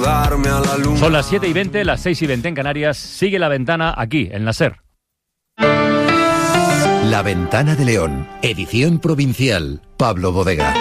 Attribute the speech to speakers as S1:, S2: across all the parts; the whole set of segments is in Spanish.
S1: mudarme a la luna.
S2: Son las 7:20, las 6:20 en Canarias. Sigue La Ventana aquí, en la SER.
S3: La Ventana de León, edición provincial. Pablo Bodega.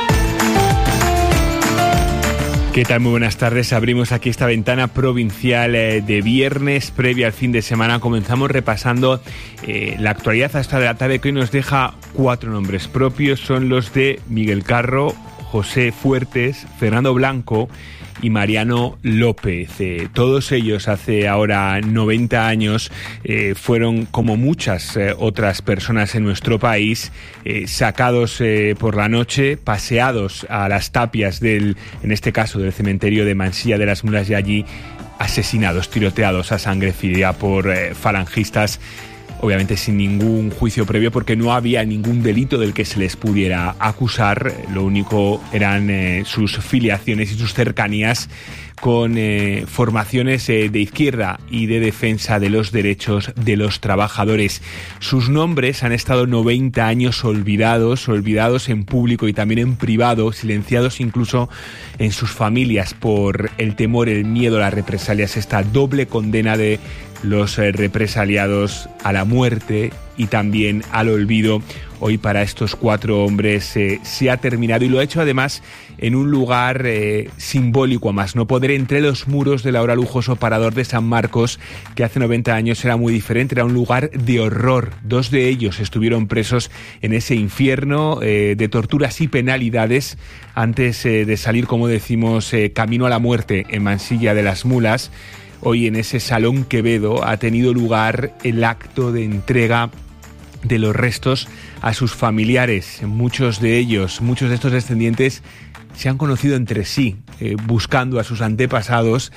S4: ¿Qué tal? Muy buenas tardes. Abrimos aquí esta ventana provincial de viernes, previa al fin de semana. Comenzamos repasando la actualidad hasta de la tarde, que hoy nos deja 4 nombres propios. Son los de Miguel Carro, José Fuertes, Fernando Blanco y Mariano López. Todos ellos hace ahora 90 años fueron, como muchas otras personas en nuestro país, sacados por la noche, paseados a las tapias en este caso del cementerio de Mansilla de las Mulas, y allí asesinados, tiroteados a sangre fría por falangistas, obviamente sin ningún juicio previo, porque no había ningún delito del que se les pudiera acusar. Lo único eran sus filiaciones y sus cercanías con formaciones de izquierda y de defensa de los derechos de los trabajadores. Sus nombres han estado 90 años olvidados en público y también en privado, silenciados incluso en sus familias por el temor, el miedo a las represalias, esta doble condena de los represaliados a la muerte y también al olvido. Hoy para estos 4 hombres se ha terminado, y lo ha hecho además en un lugar simbólico a más no poder, entre los muros del ahora lujoso Parador de San Marcos, que hace 90 años era muy diferente, era un lugar de horror. 2 de ellos estuvieron presos en ese infierno de torturas y penalidades antes de salir, como decimos, camino a la muerte en Mansilla de las Mulas. Hoy en ese Salón Quevedo ha tenido lugar el acto de entrega de los restos a sus familiares. Muchos de estos descendientes se han conocido entre sí, buscando a sus antepasados.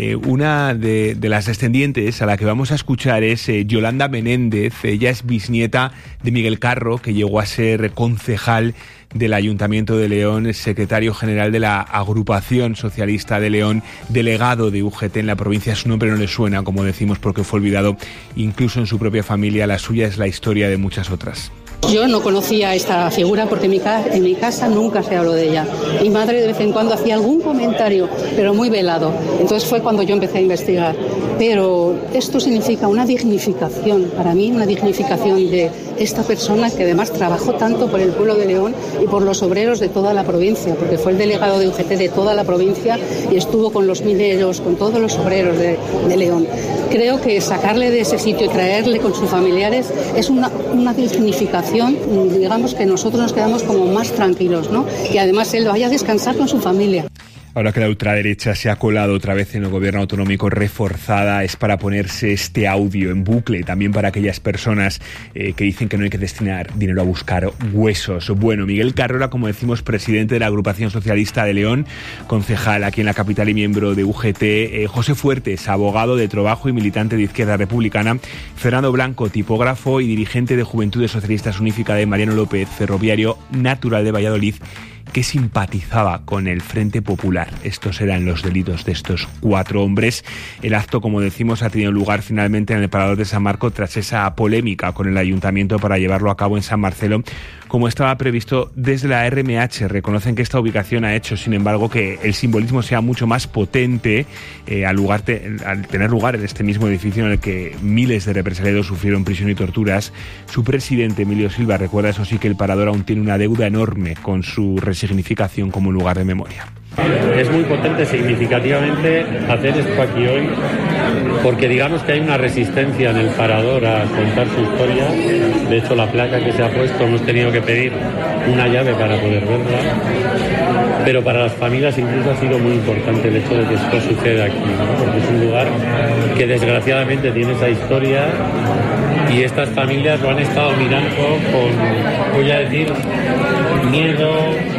S4: Una de las descendientes a la que vamos a escuchar es Yolanda Menéndez. Ella es bisnieta de Miguel Carro, que llegó a ser concejal del Ayuntamiento de León, secretario general de la Agrupación Socialista de León, delegado de UGT en la provincia. Su nombre no le suena, como decimos, porque fue olvidado incluso en su propia familia. La suya es la historia de muchas otras.
S5: Yo no conocía esta figura porque en mi casa nunca se habló de ella. Mi madre de vez en cuando hacía algún comentario, pero muy velado. Entonces fue cuando yo empecé a investigar. Pero esto significa una dignificación, para mí, una dignificación de esta persona que además trabajó tanto por el pueblo de León y por los obreros de toda la provincia, porque fue el delegado de UGT de toda la provincia y estuvo con los mineros, con todos los obreros de León. Creo que sacarle de ese sitio y traerle con sus familiares es una dignificación, digamos, que nosotros nos quedamos como más tranquilos, ¿no? Y además él vaya a descansar con su familia.
S4: Ahora que la ultraderecha se ha colado otra vez en el gobierno autonómico reforzada, es para ponerse este audio en bucle, también para aquellas personas que dicen que no hay que destinar dinero a buscar huesos. Bueno, Miguel Carro era, como decimos, presidente de la Agrupación Socialista de León, concejal aquí en la capital y miembro de UGT. José Fuertes, abogado de trabajo y militante de Izquierda Republicana. Fernando Blanco, tipógrafo y dirigente de Juventudes Socialistas Unificada. De Mariano López, ferroviario natural de Valladolid, que simpatizaba con el Frente Popular. Estos eran los delitos de estos 4 hombres. El acto, como decimos, ha tenido lugar finalmente en el Parador de San Marcos tras esa polémica con el ayuntamiento para llevarlo a cabo en San Marcelo, como estaba previsto desde la RMH. Reconocen que esta ubicación ha hecho, sin embargo, que el simbolismo sea mucho más potente al tener lugar en este mismo edificio en el que miles de represaliados sufrieron prisión y torturas. Su presidente, Emilio Silva, recuerda, eso sí, que el Parador aún tiene una deuda enorme con su resignificación como lugar de memoria.
S6: Es muy potente significativamente hacer esto aquí hoy, porque digamos que hay una resistencia en el Parador a contar su historia. De hecho, la placa que se ha puesto, hemos tenido que pedir una llave para poder verla, pero para las familias incluso ha sido muy importante el hecho de que esto suceda aquí, ¿no? Porque es un lugar que desgraciadamente tiene esa historia y estas familias lo han estado mirando con, voy a decir, miedo,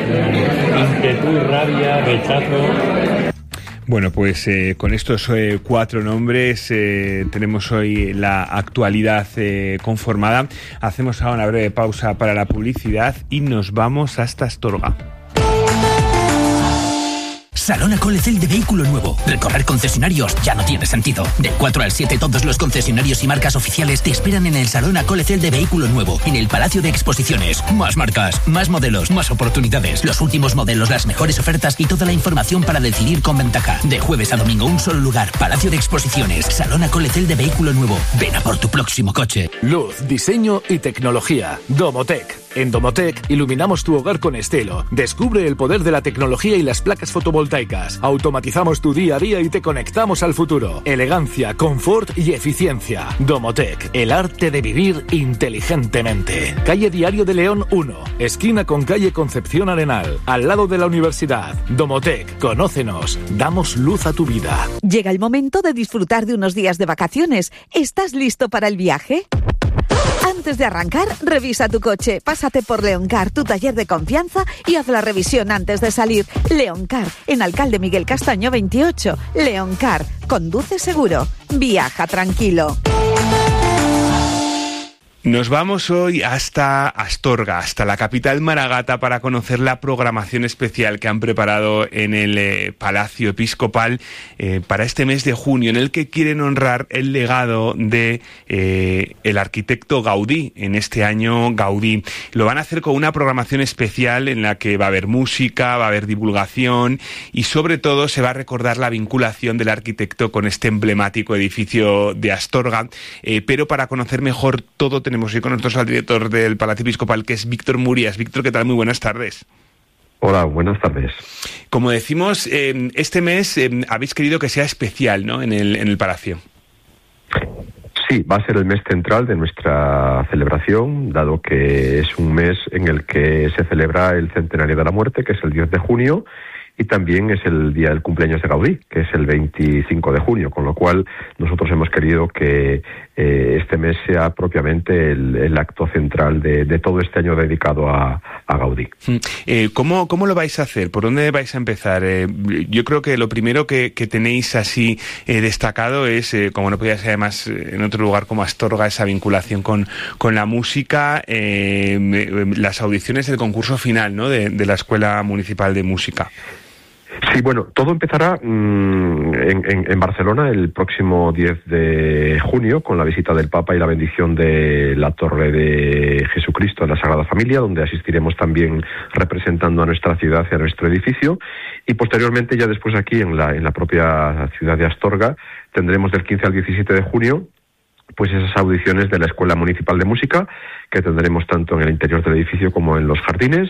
S6: inquietud, rabia, rechazo.
S4: Bueno, pues con estos 4 nombres tenemos hoy la actualidad conformada. Hacemos ahora una breve pausa para la publicidad y nos vamos hasta Astorga.
S1: Salona Colecel de vehículo nuevo. Recorrer concesionarios ya no tiene sentido. Del 4 al 7 todos los concesionarios y marcas oficiales te esperan en el Salona Colecel de vehículo nuevo, en el Palacio de Exposiciones. Más marcas, más modelos, más oportunidades. Los últimos modelos, las mejores ofertas y toda la información para decidir con ventaja. De jueves a domingo, un solo lugar. Palacio de Exposiciones. Salona Colecel de vehículo nuevo. Ven a por tu próximo coche.
S7: Luz, diseño y tecnología. Domotech. En Domotech iluminamos tu hogar con estilo. Descubre el poder de la tecnología y las placas fotovoltaicas. Automatizamos tu día a día y te conectamos al futuro. Elegancia, confort y eficiencia. Domotech, el arte de vivir inteligentemente. Calle Diario de León 1, esquina con calle Concepción Arenal, al lado de la universidad. Domotech, conócenos. Damos luz a tu vida.
S8: Llega el momento de disfrutar de unos días de vacaciones. ¿Estás listo para el viaje? Antes de arrancar, revisa tu coche, pásate por Leoncar, tu taller de confianza, y haz la revisión antes de salir. Leoncar, en Alcalde Miguel Castaño 28. Leoncar, conduce seguro, viaja tranquilo.
S4: Nos vamos hoy hasta Astorga, hasta la capital maragata, para conocer la programación especial que han preparado en el Palacio Episcopal para este mes de junio, en el que quieren honrar el legado de el arquitecto Gaudí, en este año Gaudí. Lo van a hacer con una programación especial en la que va a haber música, va a haber divulgación y sobre todo se va a recordar la vinculación del arquitecto con este emblemático edificio de Astorga. Pero para conocer mejor todo tenemos hoy con nosotros al director del Palacio Episcopal, que es Víctor Murias. Víctor, ¿qué tal? Muy buenas tardes.
S9: Hola, buenas tardes.
S4: Como decimos, este mes habéis querido que sea especial, ¿no?, en el Palacio.
S9: Sí, va a ser el mes central de nuestra celebración, dado que es un mes en el que se celebra el centenario de la muerte, que es el 10 de junio, y también es el día del cumpleaños de Gaudí, que es el 25 de junio, con lo cual nosotros hemos querido que este mes sea propiamente el acto central de todo este año dedicado a Gaudí.
S4: ¿Cómo lo vais a hacer? ¿Por dónde vais a empezar? Yo creo que lo primero que tenéis así destacado es, como no podía ser además en otro lugar como Astorga, esa vinculación con la música, las audiciones del concurso final, ¿no?, de la Escuela Municipal de Música.
S9: Sí, bueno, todo empezará en Barcelona el próximo 10 de junio con la visita del Papa y la bendición de la Torre de Jesucristo en la Sagrada Familia, donde asistiremos también representando a nuestra ciudad y a nuestro edificio, y posteriormente ya después aquí en la propia ciudad de Astorga tendremos del 15 al 17 de junio pues esas audiciones de la Escuela Municipal de Música, que tendremos tanto en el interior del edificio como en los jardines,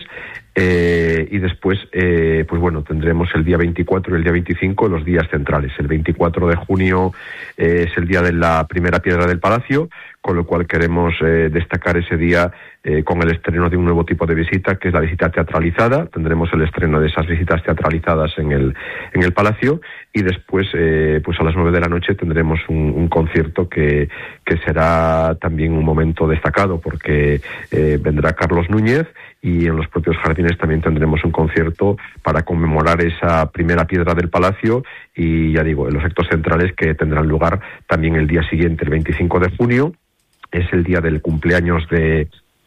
S9: y después pues bueno, tendremos el día 24 y el día 25 los días centrales. El 24 de junio es el día de la primera piedra del Palacio, con lo cual queremos destacar ese día con el estreno de un nuevo tipo de visita, que es la visita teatralizada. Tendremos el estreno de esas visitas teatralizadas en el Palacio, y después pues a las 9 de la noche tendremos un concierto que será también un momento destacado, porque vendrá Carlos Núñez, y en los propios jardines también tendremos un concierto para conmemorar esa primera piedra del Palacio, y ya digo, en los actos centrales que tendrán lugar también el día siguiente, el 25 de junio, es el día del cumpleaños de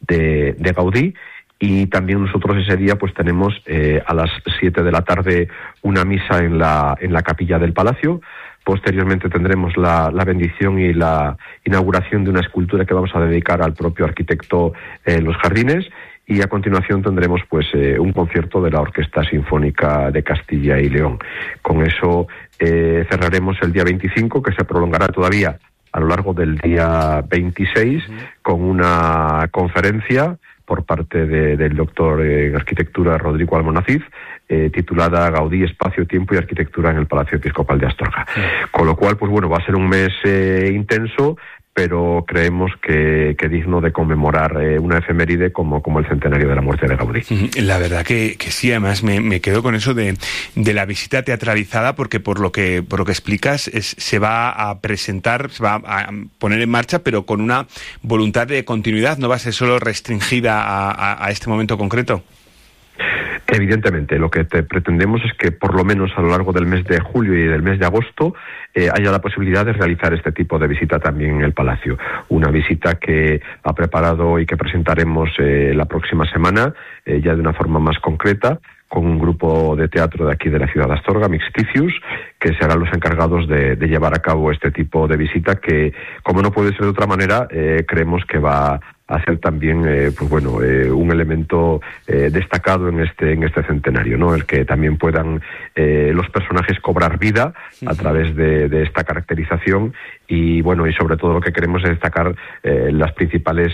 S9: Gaudí, y también nosotros ese día pues tenemos a las 7 de la tarde una misa en la capilla del Palacio. Posteriormente tendremos la bendición y la inauguración de una escultura que vamos a dedicar al propio arquitecto en los jardines, y a continuación tendremos pues un concierto de la Orquesta Sinfónica de Castilla y León. Con eso cerraremos el día 25, que se prolongará todavía a lo largo del día 26 con una conferencia por parte del doctor en arquitectura Rodrigo Almonacid, titulada Gaudí, Espacio, Tiempo y Arquitectura en el Palacio Episcopal de Astorga. Con lo cual, pues bueno, va a ser un mes intenso, pero creemos que digno de conmemorar una efeméride como el centenario de la muerte de Gaudí.
S4: La verdad que sí, además me quedo con eso de la visita teatralizada, porque por lo que explicas se va a presentar, se va a poner en marcha, pero con una voluntad de continuidad, no va a ser solo restringida a este momento concreto.
S9: Evidentemente, lo que pretendemos es que por lo menos a lo largo del mes de julio y del mes de agosto haya la posibilidad de realizar este tipo de visita también en el Palacio. Una visita que ha preparado y que presentaremos la próxima semana, ya de una forma más concreta, con un grupo de teatro de aquí de la ciudad de Astorga, Mixticius, que serán los encargados de llevar a cabo este tipo de visita que, como no puede ser de otra manera, creemos que va a ser también un elemento destacado en este centenario, ¿no? El que también puedan los personajes cobrar vida a través de esta caracterización y sobre todo lo que queremos es destacar los principales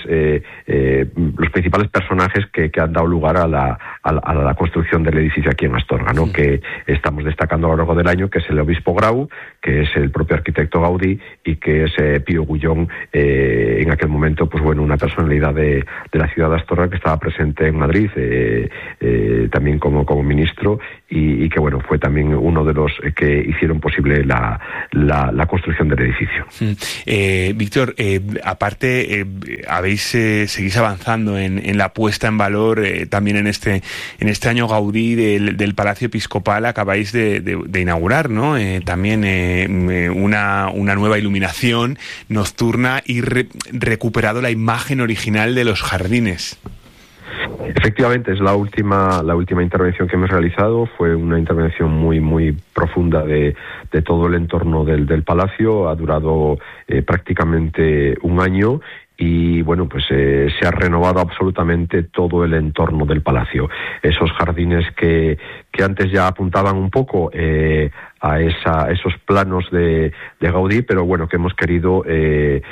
S9: personajes que han dado lugar a la construcción del edificio aquí en Astorga, ¿no? Que estamos destacando a lo largo del año, que es el obispo Grau, que es el propio arquitecto Gaudí y que es Pío Gullón, en aquel momento una personalidad de la ciudad de Astorga que estaba presente en Madrid también como ministro y que fue también uno de los que hicieron posible la construcción del edificio.
S4: Víctor, aparte seguís avanzando en la puesta en valor también en este año Gaudí del Palacio Episcopal. Acabáis de inaugurar, ¿no? También una nueva iluminación nocturna y recuperado la imagen original de los jardines.
S9: Efectivamente, es la última intervención que hemos realizado. Fue una intervención muy profunda de todo el entorno del palacio. Ha durado prácticamente un año y se ha renovado absolutamente todo el entorno del palacio. Esos jardines que antes ya apuntaban un poco a esos planos de Gaudí, pero que hemos querido de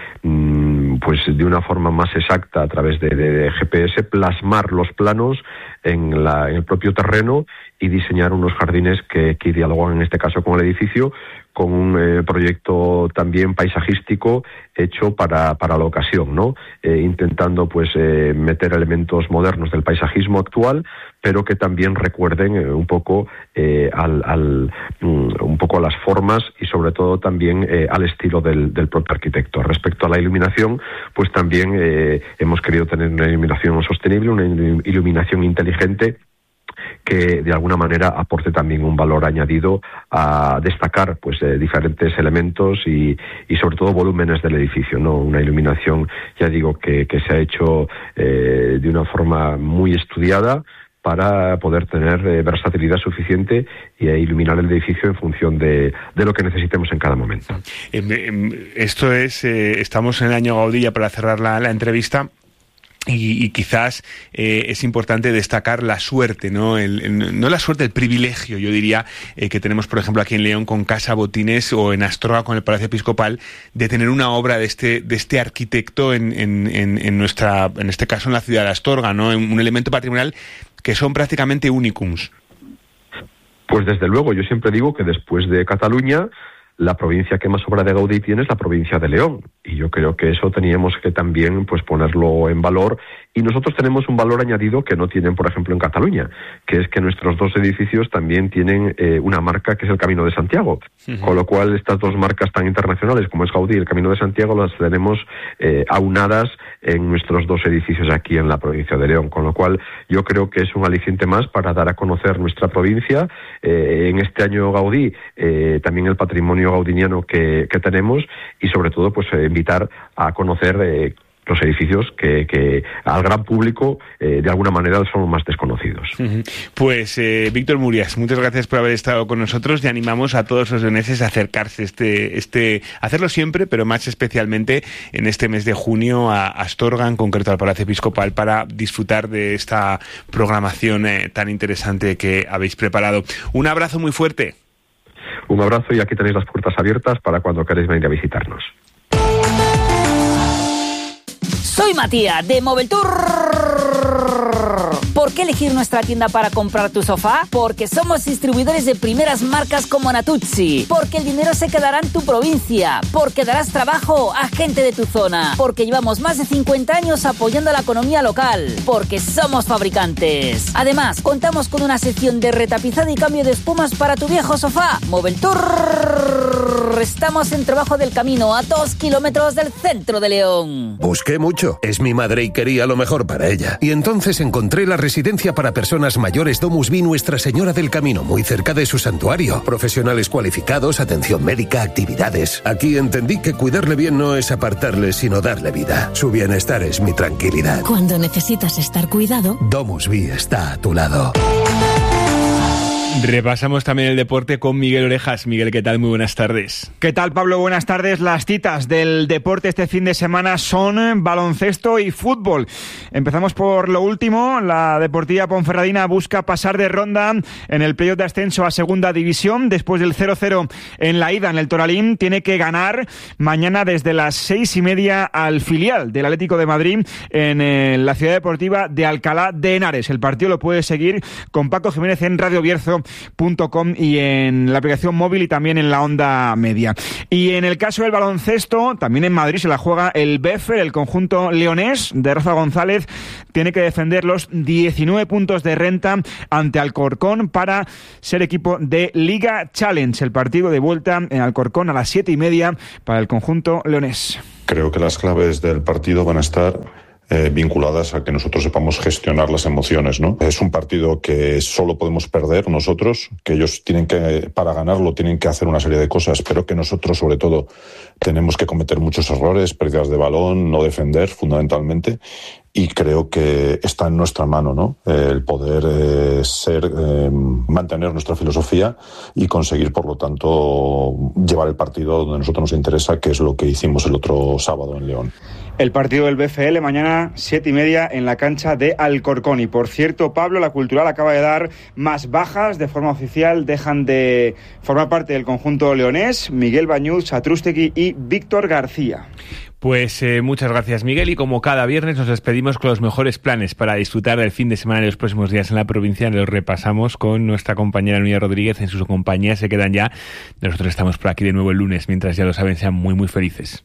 S9: una forma más exacta a través de GPS plasmar los planos en el propio terreno y diseñar unos jardines que dialogan en este caso con el edificio, con un proyecto también paisajístico hecho para la ocasión, ¿no? Intentando meter elementos modernos del paisajismo actual, pero que también recuerden un poco a las formas y sobre todo también al estilo del propio arquitecto. Respecto a la iluminación, también hemos querido tener una iluminación sostenible, una iluminación inteligente que de alguna manera aporte también un valor añadido a destacar diferentes elementos y sobre todo volúmenes del edificio, ¿no? Una iluminación, ya digo, que se ha hecho de una forma muy estudiada para poder tener versatilidad suficiente y iluminar el edificio en función de lo que necesitemos en cada momento.
S4: Esto es, estamos en el año Gaudí, ya para cerrar la entrevista. Y quizás es importante destacar la suerte, ¿no? No la suerte, el privilegio, yo diría, que tenemos, por ejemplo, aquí en León con Casa Botines o en Astorga con el Palacio Episcopal, de tener una obra de este arquitecto en este caso en la ciudad de Astorga, ¿no? Un elemento patrimonial que son prácticamente únicums.
S9: Pues desde luego, yo siempre digo que después de Cataluña, la provincia que más obra de Gaudí tiene es la provincia de León, y yo creo que eso teníamos que también ponerlo en valor, y nosotros tenemos un valor añadido que no tienen, por ejemplo, en Cataluña, que es que nuestros dos edificios también tienen una marca que es el Camino de Santiago, con lo cual estas dos marcas tan internacionales como es Gaudí y el Camino de Santiago las tenemos aunadas en nuestros dos edificios aquí en la provincia de León, con lo cual yo creo que es un aliciente más para dar a conocer nuestra provincia. En este año Gaudí también el patrimonio gaudiniano que tenemos y sobre todo invitar a conocer los edificios que al gran público de alguna manera son más desconocidos.
S4: Pues Víctor Murias, muchas gracias por haber estado con nosotros y animamos a todos los leoneses a acercarse hacerlo siempre, pero más especialmente en este mes de junio a Astorga, en concreto al Palacio Episcopal, para disfrutar de esta programación tan interesante que habéis preparado. Un abrazo muy fuerte.
S9: Un abrazo y aquí tenéis las puertas abiertas para cuando queráis venir a visitarnos.
S10: Soy Matías de Moveltour. ¿Por qué elegir nuestra tienda para comprar tu sofá? Porque somos distribuidores de primeras marcas como Natuzzi. Porque el dinero se quedará en tu provincia. Porque darás trabajo a gente de tu zona. Porque llevamos más de 50 años apoyando a la economía local. Porque somos fabricantes. Además, contamos con una sección de retapizado y cambio de espumas para tu viejo sofá. Moveltour. Estamos en Trabajo del Camino, a 2 kilómetros del centro de León.
S3: Busqué mucho. Es mi madre y quería lo mejor para ella. Y entonces encontré la residencia para personas mayores Domus Vi Nuestra Señora del Camino, muy cerca de su santuario. Profesionales cualificados, atención médica, actividades. Aquí entendí que cuidarle bien no es apartarle, sino darle vida. Su bienestar es mi tranquilidad.
S11: Cuando necesitas estar cuidado,
S3: Domus Vi está a tu lado.
S4: Repasamos también el deporte con Miguel Orejas. Miguel, ¿qué tal? Muy buenas tardes.
S11: ¿Qué tal, Pablo? Buenas tardes. Las citas del deporte este fin de semana son baloncesto y fútbol. Empezamos por lo último. La Deportiva Ponferradina busca pasar de ronda en el playoff de ascenso a segunda división. Después del 0-0 en la ida en el Toralín, tiene que ganar mañana desde las 6:30 al filial del Atlético de Madrid en la ciudad deportiva de Alcalá de Henares. El partido lo puede seguir con Paco Jiménez en radiobierzo.com y en la aplicación móvil y también en la onda media. Y en el caso del baloncesto, también en Madrid se la juega el BEFER, el conjunto leonés de Rafa González tiene que defender los 19 puntos de renta ante Alcorcón para ser equipo de Liga Challenge. El partido de vuelta en Alcorcón a las 7:30 para el conjunto leonés.
S12: Creo que las claves del partido van a estar vinculadas a que nosotros sepamos gestionar las emociones, ¿no? Es un partido que solo podemos perder nosotros, que ellos para ganarlo tienen que hacer una serie de cosas, pero que nosotros sobre todo tenemos que cometer muchos errores, pérdidas de balón, no defender fundamentalmente, y creo que está en nuestra mano, ¿no? El poder mantener nuestra filosofía y conseguir, por lo tanto, llevar el partido donde a nosotros nos interesa, que es lo que hicimos el otro sábado en León.
S11: El partido del BFL mañana 7:30 en la cancha de Alcorcón. Y por cierto, Pablo, la Cultural acaba de dar más bajas de forma oficial. Dejan de formar parte del conjunto leonés Miguel Bañuz, Satrústegui y Víctor García.
S4: Pues muchas gracias, Miguel, y como cada viernes nos despedimos con los mejores planes para disfrutar del fin de semana y los próximos días en la provincia. Los repasamos con nuestra compañera Nuria Rodríguez. En su compañía se quedan ya. Nosotros estamos por aquí de nuevo el lunes. Mientras, ya lo saben, sean muy muy felices.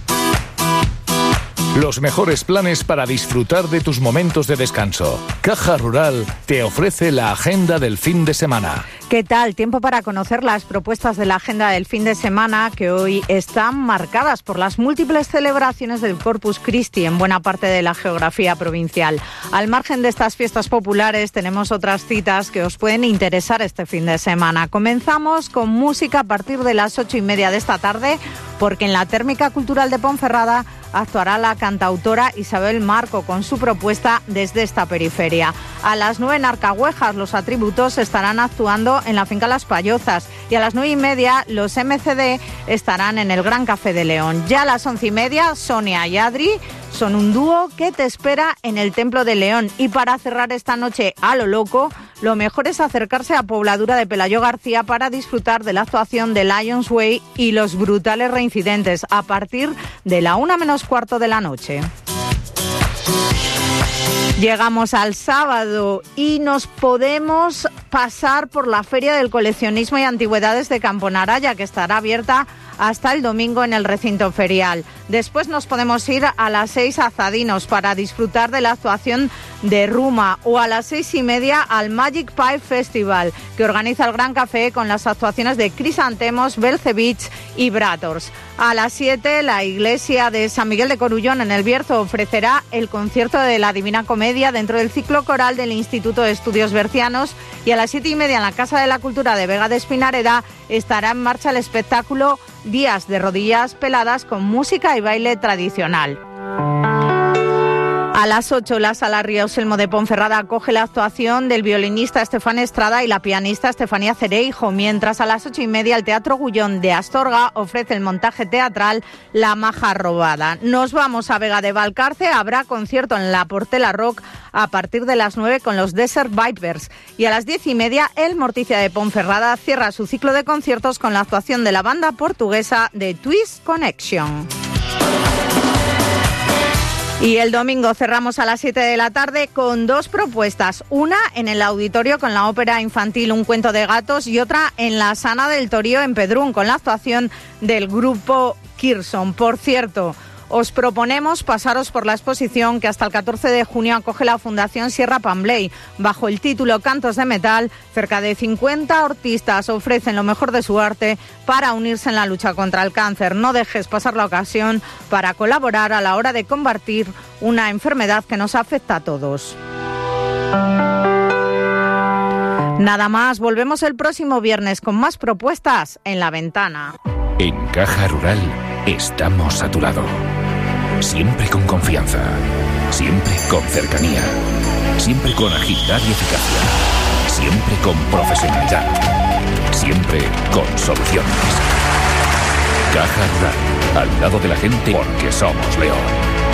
S7: Los mejores planes para disfrutar de tus momentos de descanso. Caja Rural te ofrece la agenda del fin de semana.
S13: ¿Qué tal? Tiempo para conocer las propuestas de la agenda del fin de semana, que hoy están marcadas por las múltiples celebraciones del Corpus Christi en buena parte de la geografía provincial. Al margen de estas fiestas populares, tenemos otras citas que os pueden interesar este fin de semana. Comenzamos con música a partir de las 8:30 de esta tarde, porque en la Térmica Cultural de Ponferrada actuará la cantautora Isabel Marco con su propuesta Desde esta periferia. A las 9 en Arcahuejas los Atributos estarán actuando en la finca Las Payozas, y a las 9:30 los MCD estarán en el Gran Café de León. Ya a las 11:30 Sonia y Adri son un dúo que te espera en el Templo de León. Y para cerrar esta noche a lo loco, lo mejor es acercarse a Pobladura de Pelayo García para disfrutar de la actuación de Lions Way y los brutales reincidentes a partir de la 1:45 de la noche. Llegamos al sábado y nos podemos pasar por la Feria del Coleccionismo y Antigüedades de Camponaraya, que estará abierta hasta el domingo en el recinto ferial. Después nos podemos ir a las 6 a Zadinos para disfrutar de la actuación de Ruma, o a las 6:30 al Magic Pipe Festival, que organiza el Gran Café con las actuaciones de Crisantemos, Belcevich y Brators. A las 7 la iglesia de San Miguel de Corullón en el Bierzo ofrecerá el concierto de la Divina Comedia dentro del ciclo coral del Instituto de Estudios Bercianos, y a las 7:30 en la Casa de la Cultura de Vega de Espinareda estará en marcha el espectáculo Días de Rodillas Peladas con música y baile tradicional. A las 8, la Sala Ríos Elmo de Ponferrada acoge la actuación del violinista Estefan Estrada y la pianista Estefanía Cereijo, mientras a las 8:30 el Teatro Gullón de Astorga ofrece el montaje teatral La Maja Robada. Nos vamos a Vega de Valcarce, habrá concierto en la Portela Rock a partir de las 9 con los Desert Vipers, y a las 10:30 el Morticia de Ponferrada cierra su ciclo de conciertos con la actuación de la banda portuguesa de Twist Connection. Y el domingo cerramos a las 7 de la tarde con dos propuestas. Una en el auditorio con la ópera infantil Un cuento de gatos, y otra en la Sana del Torío en Pedrún con la actuación del grupo Kirson. Por cierto, os proponemos pasaros por la exposición que hasta el 14 de junio acoge la Fundación Sierra Pambley. Bajo el título Cantos de Metal, cerca de 50 artistas ofrecen lo mejor de su arte para unirse en la lucha contra el cáncer. No dejes pasar la ocasión para colaborar a la hora de combatir una enfermedad que nos afecta a todos. Nada más, volvemos el próximo viernes con más propuestas en La Ventana.
S14: En Caja Rural estamos a tu lado. Siempre con confianza. Siempre con cercanía. Siempre con agilidad y eficacia. Siempre con profesionalidad. Siempre con soluciones. Caja Rural. Al lado de la gente porque somos León.